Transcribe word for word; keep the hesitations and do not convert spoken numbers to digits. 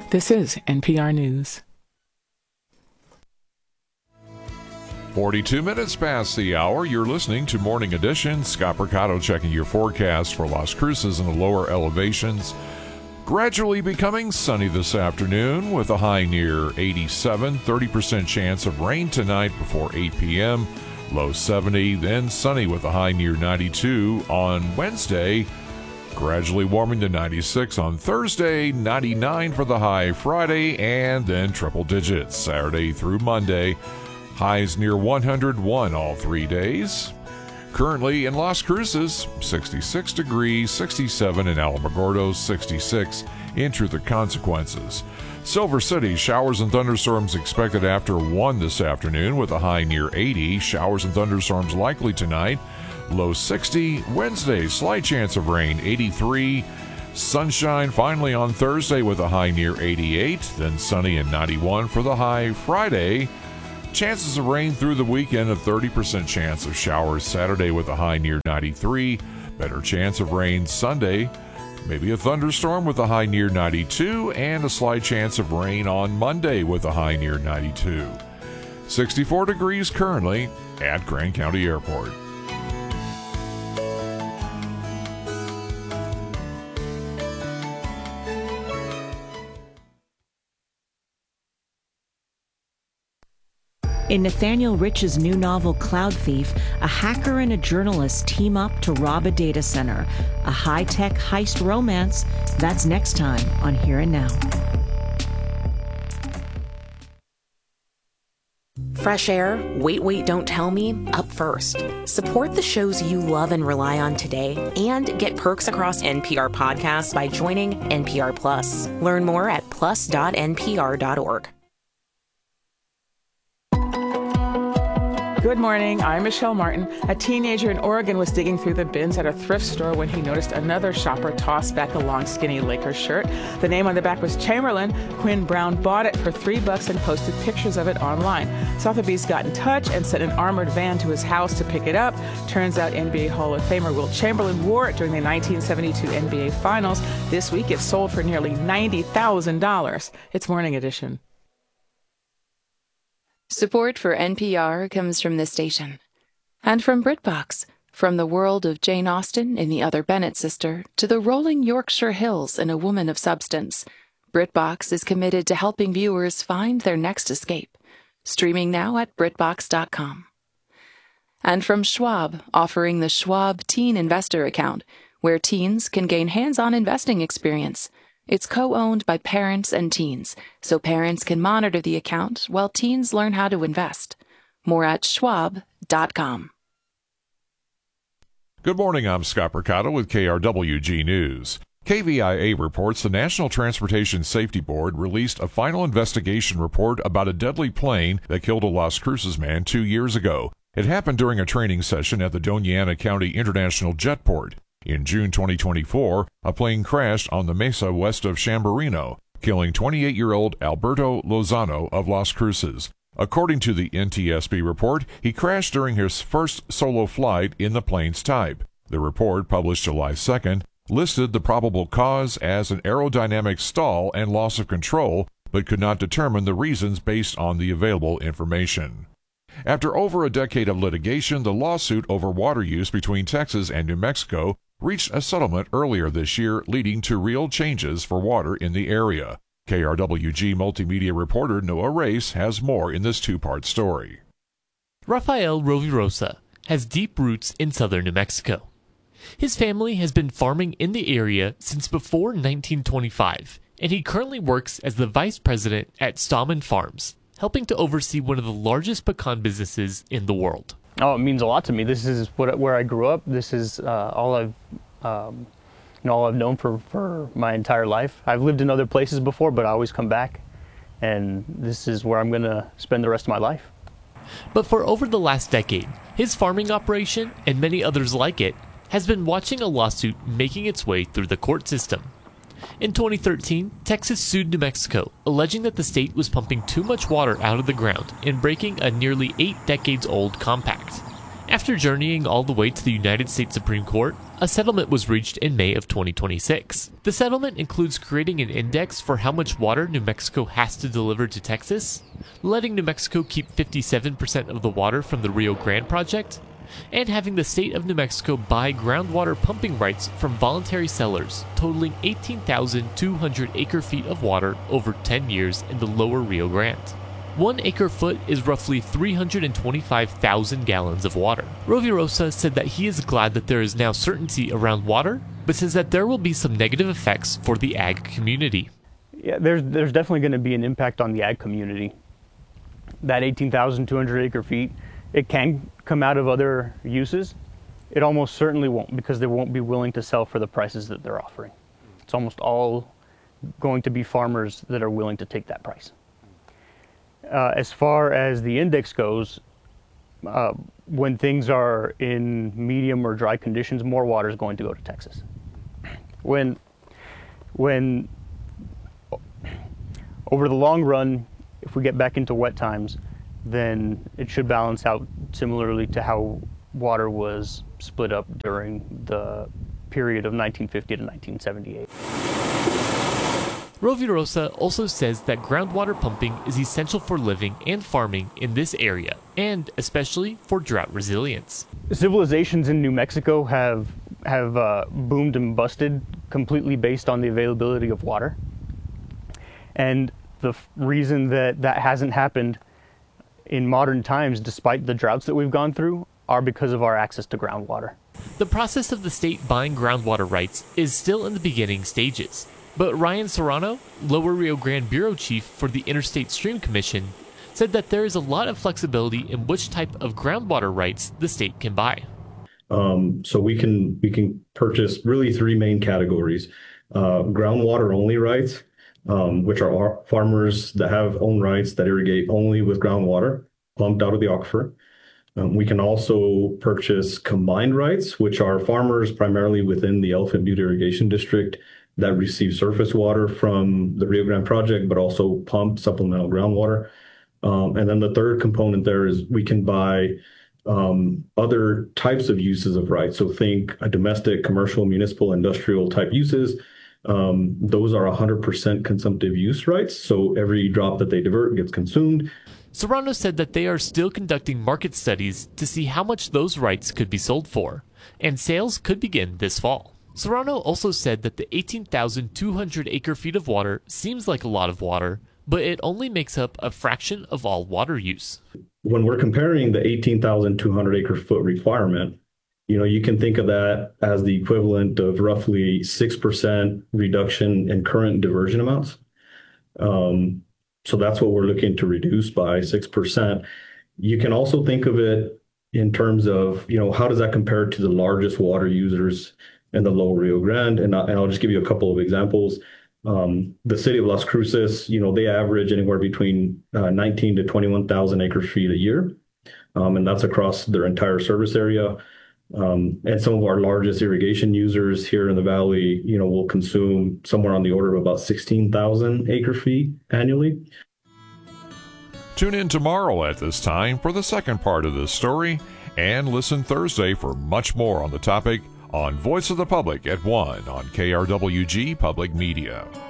This is N P R News. forty-two minutes past the hour. You're listening to Morning Edition. Scott Mercado checking your forecast for Las Cruces and the lower elevations. Gradually becoming sunny this afternoon with a high near eighty-seven. thirty percent chance of rain tonight before eight p.m. Low seventy. Then sunny with a high near ninety-two on Wednesday. Gradually warming to ninety-six on Thursday, ninety-nine for the high Friday, and then triple digits Saturday through Monday. Highs near one hundred one all three days. Currently in Las Cruces, sixty-six degrees, sixty-seven in Alamogordo, sixty-six in Truth or Consequences. Silver City, showers and thunderstorms expected after one this afternoon with a high near eighty. Showers and thunderstorms likely tonight. Low sixty. Wednesday, slight chance of rain, eighty-three. Sunshine finally on Thursday with a high near eighty-eight. Then sunny and ninety-one for the high Friday. Chances of rain through the weekend, a thirty percent chance of showers Saturday with a high near ninety-three. Better chance of rain Sunday. Maybe a thunderstorm with a high near ninety-two. And a slight chance of rain on Monday with a high near ninety-two. sixty-four degrees currently at Grand County Airport. In Nathaniel Rich's new novel, Cloud Thief, a hacker and a journalist team up to rob a data center. A high-tech heist romance. That's next time on Here and Now. Fresh air, wait, wait, don't tell me, up first. Support the shows you love and rely on today and get perks across N P R podcasts by joining N P R Plus. Learn more at plus dot n p r dot org. Good morning, I'm Michelle Martin. A teenager in Oregon was digging through the bins at a thrift store when he noticed another shopper toss back a long, skinny Lakers shirt. The name on the back was Chamberlain. Quinn Brown bought it for three bucks and posted pictures of it online. Sotheby's got in touch and sent an armored van to his house to pick it up. Turns out N B A Hall of Famer Wilt Chamberlain wore it during the nineteen seventy-two N B A Finals. This week it sold for nearly ninety thousand dollars. It's Morning Edition. Support for N P R comes from this station. And from BritBox, from the world of Jane Austen in The Other Bennet Sister to the rolling Yorkshire Hills in A Woman of Substance, BritBox is committed to helping viewers find their next escape. Streaming now at britbox dot com. And from Schwab, offering the Schwab Teen Investor Account, where teens can gain hands-on investing experience. It's co-owned by parents and teens, so parents can monitor the account while teens learn how to invest. More at schwab dot com. Good morning, I'm Scott Mercado with K R W G News. K V I A reports the National Transportation Safety Board released a final investigation report about a deadly plane that killed a Las Cruces man two years ago. It happened during a training session at the Doña Ana County International Jetport. In June twenty twenty-four, a plane crashed on the mesa west of Chamberino, killing twenty-eight-year-old Alberto Lozano of Las Cruces. According to the N T S B report, he crashed during his first solo flight in the plane's type. The report, published July second, listed the probable cause as an aerodynamic stall and loss of control, but could not determine the reasons based on the available information. After over a decade of litigation, the lawsuit over water use between Texas and New Mexico reached a settlement earlier this year, leading to real changes for water in the area. K R W G multimedia reporter Noah Race has more in this two-part story. Rafael Rovirosa has deep roots in southern New Mexico. His family has been farming in the area since before nineteen twenty-five, and he currently works as the vice president at Stallman Farms, helping to oversee one of the largest pecan businesses in the world. Oh, it means a lot to me. This is what, where I grew up. This is uh, all I've, um, you know, all I've known for, for my entire life. I've lived in other places before, but I always come back, and this is where I'm going to spend the rest of my life. But for over the last decade, his farming operation, and many others like it, has been watching a lawsuit making its way through the court system. In twenty thirteen, Texas sued New Mexico, alleging that the state was pumping too much water out of the ground and breaking a nearly eight decades old compact. After journeying all the way to the United States Supreme Court, a settlement was reached in May of twenty twenty-six. The settlement includes creating an index for how much water New Mexico has to deliver to Texas, letting New Mexico keep fifty-seven percent of the water from the Rio Grande project, and having the state of New Mexico buy groundwater pumping rights from voluntary sellers totaling eighteen thousand two hundred acre-feet of water over ten years in the lower Rio Grande. One acre-foot is roughly three hundred twenty-five thousand gallons of water. Rovirosa said that he is glad that there is now certainty around water, but says that there will be some negative effects for the ag community. Yeah, there's, there's definitely going to be an impact on the ag community. That eighteen thousand two hundred acre-feet, it can come out of other uses. It almost certainly won't, because they won't be willing to sell for the prices that they're offering. It's almost all going to be farmers that are willing to take that price. Uh, as far as the index goes, uh, when things are in medium or dry conditions, more water is going to go to Texas. When, when over the long run, if we get back into wet times, then it should balance out similarly to how water was split up during the period of nineteen fifty to nineteen seventy-eight. Rovirosa also says that groundwater pumping is essential for living and farming in this area, and especially for drought resilience. Civilizations in New Mexico have, have uh, boomed and busted completely based on the availability of water. And the f- reason that that hasn't happened in modern times, despite the droughts that we've gone through, are because of our access to groundwater. The process of the state buying groundwater rights is still in the beginning stages. But Ryan Serrano, Lower Rio Grande Bureau Chief for the Interstate Stream Commission, said that there is a lot of flexibility in which type of groundwater rights the state can buy. Um, so we can we can purchase really three main categories: uh, groundwater only rights, um, which are our farmers that have own rights that irrigate only with groundwater pumped out of the aquifer. Um, we can also purchase combined rights, which are farmers primarily within the Elephant Butte Irrigation District that receive surface water from the Rio Grande project, but also pump supplemental groundwater. Um, and then the third component there is we can buy um, other types of uses of rights. So think a domestic, commercial, municipal, industrial type uses. Um, those are one hundred percent consumptive use rights. So every drop that they divert gets consumed. Serrano said that they are still conducting market studies to see how much those rights could be sold for, and sales could begin this fall. Serrano also said that the eighteen thousand two hundred acre-feet of water seems like a lot of water, but it only makes up a fraction of all water use. When we're comparing the eighteen thousand two hundred acre-foot requirement, you know, you can think of that as the equivalent of roughly six percent reduction in current diversion amounts. Um, so that's what we're looking to reduce by six percent. You can also think of it in terms of, you know, how does that compare to the largest water users in the Lower Rio Grande? And, I, and I'll just give you a couple of examples. Um, the city of Las Cruces, you know, they average anywhere between uh, nineteen to twenty-one thousand acre feet a year. Um, and that's across their entire service area. Um, and some of our largest irrigation users here in the valley, you know, will consume somewhere on the order of about sixteen thousand acre feet annually. Tune in tomorrow at this time for the second part of this story, and listen Thursday for much more on the topic on Voice of the Public at one on K R W G Public Media.